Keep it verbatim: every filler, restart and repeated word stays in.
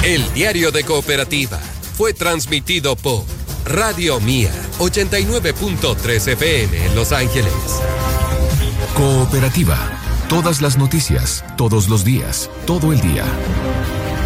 El diario de Cooperativa fue transmitido por Radio Mía ochenta y nueve punto tres F M en Los Ángeles. Cooperativa. Todas las noticias, todos los días, todo el día.